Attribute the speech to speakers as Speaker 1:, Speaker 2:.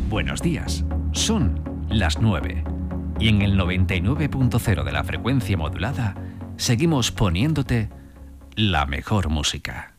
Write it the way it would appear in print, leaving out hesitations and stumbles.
Speaker 1: Buenos días, son las 9 y en el 99.0 de la frecuencia modulada seguimos poniéndote la mejor música.